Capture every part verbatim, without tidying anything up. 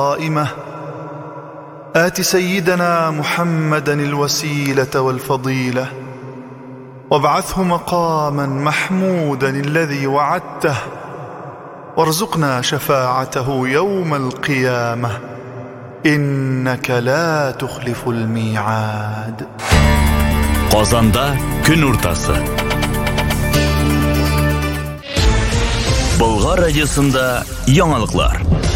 قائمة آت سيدنا محمدا الوسيلة والفضيلة وابعثه مقاما محمودا الذي وعدته وارزقنا شفاعته يوم القيامة إنك لا تخلف الميعاد. Qozonda kun o'rtasi. Bulg'or radiosida yangiliklar.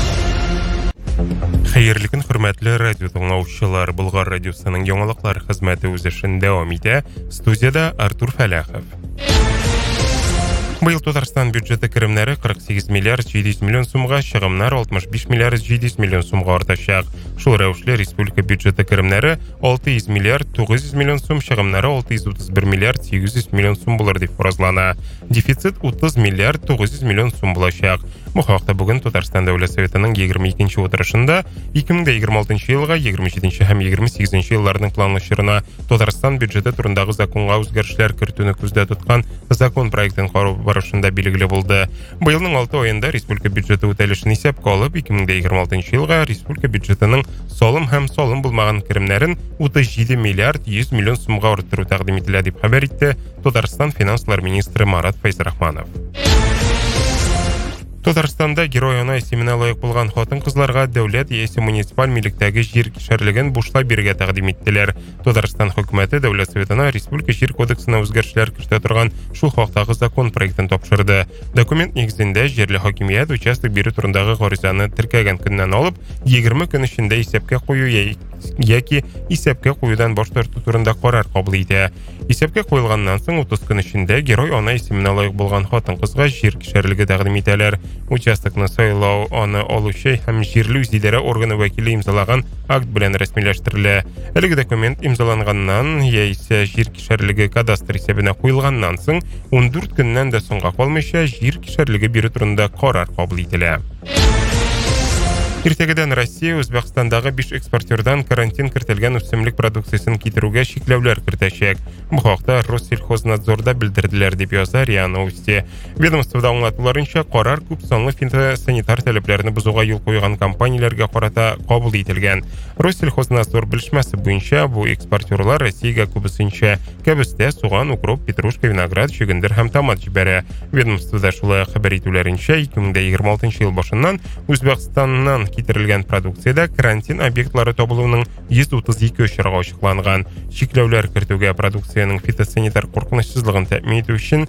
Xayrli kun, hurmatli radio tinglovchilar. Bulg'or radiosining yangiliklar xizmati o'z ishini davom etadi. Studiyada Artur Falaxov. Быйыл Татарстан бюджеты киремнәре кырык сигез миллиард җиде йөз миллион сумга, чыгымнар алтмыш биш миллиард җиде йөз миллион сумга артачак. Шул рәвешле республика бюджеты киремнәре алты йөз миллиард тугыз йөз миллион сум, чыгымнары алты йөз утыз бер миллиард сигез йөз миллион сум булыр дип фаразлана. Дефицит утыз миллиард тугыз йөз миллион сум булачак. Бу хакта бүген Татарстан Дәүләт Советының егерме икенче утырышында ике мең егерме алтынчы елга егерме җиденче һәм егерме сигезенче елларның планлашырына Татарстан бюджеты турындагы законга үзгәрешләр кертүне күздә тоткан закон проектын карау барышында билгеле булды. Быелның алты аенда республика бюджеты үтәлешен исәпкә алып, ике мең егерме алтынчы елга республика бюджетының салым һәм салым булмаган киремнәрен утыз җиде миллиард йөз миллион сумга арттыру тәкъдим ителә дип хәбәр итте Татарстан финанслар министры Марат Файзрахманов. Татарстанда Герой ана исеменә лаек булган хатын-кызларга дәүләт яисә муниципаль милектәге җир кишәрлеген бушлай бирергә тәкъдим иттеләр. Татарстан хөкүмәте Дәүләт Советына Республика җир кодексына үзгәрешләр кертә торган шул хактагы закон проектын тапшырды. Документ нигезендә җирле хакимият участок бирү турындагы гаризаны теркәгән көннән алып егерме көн эчендә исәпкә кую яки исәпкә куюдан баш тарту турында карар кабул итә. Исәпкә куелганнан соң утыз көн эчендә Герой ана исеменә лаек булган хатын-кызга җир кишәрлеге тәкъдим итәләр. Участокны сайлау аны алучы һәм җирле үзидарә органы вәкиле имзалаган акт белән рәсмиләштерелә. Әлеге документ имзаланганнан яисә җир кишәрлеге кадастр исәбенә куелганнан соң ун дүрт көннән дә соңга калмыйча җир кишәрлеге бирү турында карар кабул ителә. Иртәгәдән Россия Үзбәкстандагы биш экспортердан карантин кертелгән үсемлек продукциясын китерүгә чикләүләр кертәчәк. Бу хакта Россельхознадзорда белдерделәр дип яза РИА Новости. Ведомствода аңлатуларынча, карар күп санлы фитосанитар таләпләрне бозуга юл куйган компанияләргә карата кабул ителгән. Россельхознадзор белешмәсе буенча, бу экспортерлар Россиягә күбесенчә кәбестә, суган, укроп, петрушка, виноград, чөгендер һәм томат җибәрә. Ведомствода шулай хәбәр итүләренчә, ике мең егерме алтынчы ел башыннан Үзбәкстаннан китерелгән продукциядә карантин объектлары табылуының йөз утыз ике очрагы ачыкланган. Чикләүләр кертүгә продукциянең фитосанитар куркынычсызлыгын тәэмин итү өчен